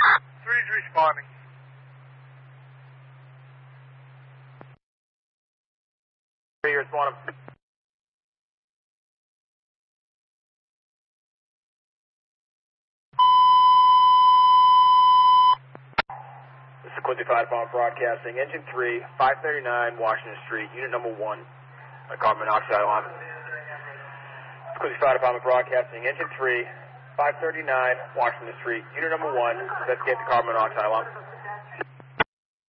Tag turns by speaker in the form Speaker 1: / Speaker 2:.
Speaker 1: 3's responding.
Speaker 2: You're responding. This is Quincy Fire Department Broadcasting. Engine 3, 539 Washington Street, Unit number 1. Carbon monoxide alarm. This is Quincy Fire Department Broadcasting. Engine 3, 539 Washington Street, Unit number 1. Investigate the carbon monoxide alarm.